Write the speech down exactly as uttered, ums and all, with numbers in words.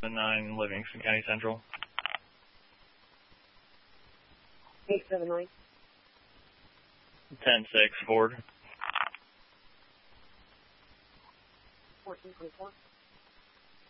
nine, Livingston County Central. eight seven nine. ten six, Ford. fourteen twenty-four.